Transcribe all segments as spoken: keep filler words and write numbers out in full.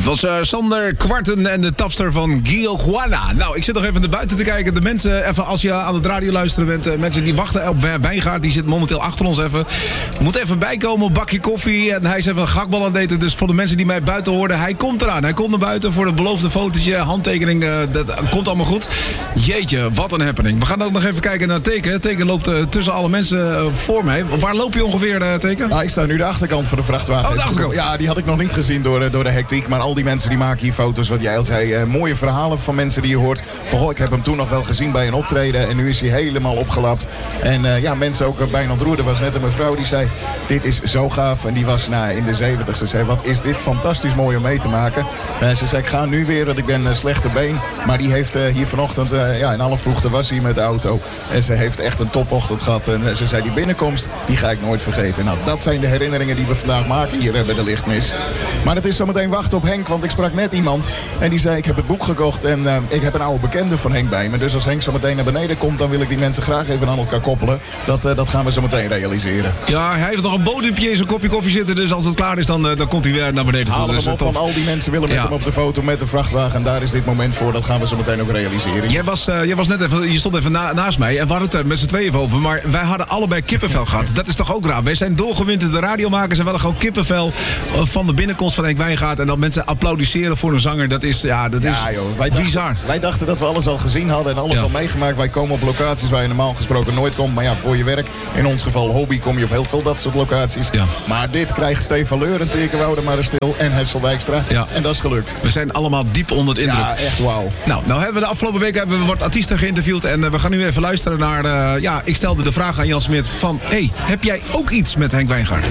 Het was uh, Sander Kwarten en de tapster van Gio Juana. Nou, ik zit nog even naar buiten te kijken. De mensen, even als je aan het radio luisteren bent, uh, mensen die wachten op Wijngaard, die zit momenteel achter ons even. Moet even bijkomen, een bakje koffie. En hij is even een gakbal aan het eten. Dus voor de mensen die mij buiten hoorden, hij komt eraan. Hij komt naar buiten voor het beloofde fotootje, handtekening. Uh, dat komt allemaal goed. Jeetje, wat een happening. We gaan ook nog even kijken naar Teken. Teken loopt uh, tussen alle mensen uh, voor mij. Waar loop je ongeveer, uh, Teken? Nou, ik sta nu de achterkant van de vrachtwagen. Oh, de achterkant. Ja, die had ik nog niet gezien door, door de hectiek. Maar al die mensen die maken hier foto's, wat jij al zei. Uh, mooie verhalen van mensen die je hoort. Van, goh, ik heb hem toen nog wel gezien bij een optreden. En nu is hij helemaal opgelapt. En uh, ja, mensen ook bijna ontroerd. Er was net een mevrouw die zei, dit is zo gaaf. En die was nou, in de zeventig. Ze zei, wat is dit fantastisch mooi om mee te maken. Uh, ze zei, ik ga nu weer, want ik ben uh, slechte been. Maar die heeft uh, hier vanochtend, uh, ja, in alle vroegte was hij met de auto. En ze heeft echt een topochtend gehad. En uh, ze zei, die binnenkomst, die ga ik nooit vergeten. Nou, dat zijn de herinneringen die we vandaag maken hier uh, bij de Lichtmis. Maar het is zometeen wachten op Henk, want ik sprak net iemand. En die zei, ik heb het boek gekocht en uh, ik heb een oude bekende van Henk bij me. Dus als Henk zo meteen naar beneden komt, dan wil ik die mensen graag even aan elkaar koppelen. Dat, uh, dat gaan we zo meteen realiseren. Ja, hij heeft nog een bodempje in zijn kopje koffie zitten. Dus als het klaar is, dan, uh, dan komt hij weer naar beneden toe. Haal hem dus, op, tof. want al die mensen willen met Ja. hem op de foto met de vrachtwagen. En daar is dit moment voor. Dat gaan we zo meteen ook realiseren. Jij was, uh, jij was net even, je stond even na, naast mij en we hadden het er met z'n tweeën over. Maar wij hadden allebei kippenvel gehad. Dat is toch ook raar? Wij zijn doorgewinterde radiomakers en we hadden gewoon kippenvel van de binnenkomst van Henk Wijngaard. En dat mensen applaudisseren voor een zanger. Dat is, ja, dat is Ja, joh, wij dachten, bizar. Wij dachten dat we alles al gezien hadden en alles Ja. al meegemaakt. Wij komen op locaties waar je normaal gesproken nooit komt. Maar ja, voor je werk, in ons geval hobby, kom je op heel veel dat soort locaties. Ja. Maar dit krijgt Stefan Leur en Tekenwoude maar stil en Hessel Wijkstra. Ja. En dat is gelukt. We zijn allemaal diep onder de indruk. Ja, echt wauw. Nou, nou hebben we de afgelopen week hebben we wat artiesten geïnterviewd. En uh, we gaan nu even luisteren naar... Uh, ja, ik stelde de vraag aan Jan Smit van... Hé, hey, heb jij ook iets met Henk Wijngaard?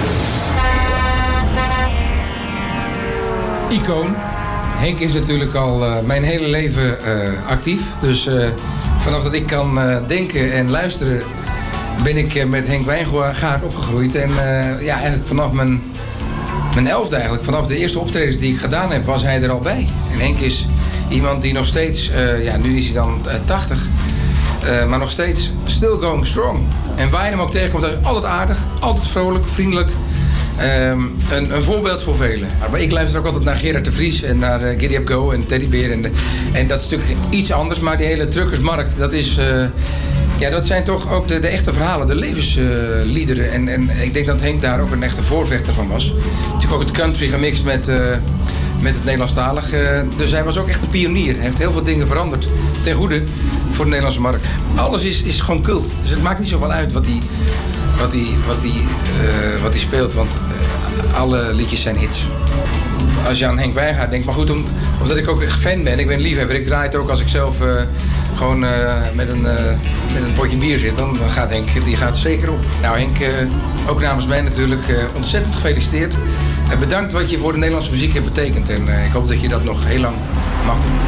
Icoon. Henk is natuurlijk al uh, mijn hele leven uh, actief. Dus uh, vanaf dat ik kan uh, denken en luisteren... ben ik uh, met Henk Wijngaard opgegroeid. En uh, ja, eigenlijk vanaf mijn, mijn elfde eigenlijk... vanaf de eerste optredens die ik gedaan heb... was hij er al bij. En Henk is iemand die nog steeds... Uh, ja, nu is hij dan uh, tachtig... Uh, maar nog steeds still going strong. En waar je hem ook tegenkomt, hij is altijd aardig, altijd vrolijk, vriendelijk. Um, een, een voorbeeld voor velen. Maar ik luister ook altijd naar Gerard de Vries en naar uh, Giddy Up Go en Teddy Bear. En, de, en dat is natuurlijk iets anders, maar die hele truckersmarkt, dat is... Uh, ja, dat zijn toch ook de, de echte verhalen, de levensliederen. Uh, en, en ik denk dat Henk daar ook een echte voorvechter van was. Natuurlijk ook het country gemixt met... Uh, met het Nederlandstalig. Uh, dus hij was ook echt een pionier. Hij heeft heel veel dingen veranderd ten goede voor de Nederlandse markt. Alles is, is gewoon cult. Dus het maakt niet zoveel uit wat hij wat die, wat die, uh, wat die speelt. Want uh, alle liedjes zijn hits. Als je aan Henk Wijngaard denkt. Maar goed, om, omdat ik ook echt fan ben. Ik ben liefhebber. Ik draai het ook als ik zelf uh, gewoon uh, met, een, uh, met een potje bier zit. Dan, dan gaat Henk die gaat zeker op. Nou Henk, uh, ook namens mij natuurlijk uh, ontzettend gefeliciteerd. En bedankt wat je voor de Nederlandse muziek hebt betekend. En uh, ik hoop dat je dat nog heel lang mag doen.